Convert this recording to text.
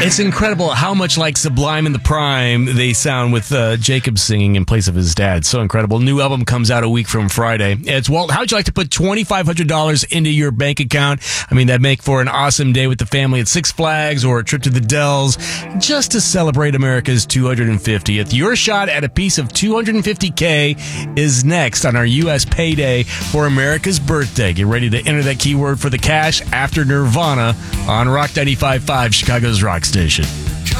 It's incredible how much like Sublime and the Prime they sound with Jacob singing in place of his dad. So incredible. New album comes out a week from Friday. It's Walt. How'd you like to put $2,500 into your bank account? I mean, that'd make for an awesome day with the family at Six Flags or a trip to the Dells just to celebrate America's 250th. Your shot at a piece of $250K is next on our U.S. payday for America's birthday. Get ready to enter that keyword for the cash after Nirvana on Rock 95.5, Chicago's rock station.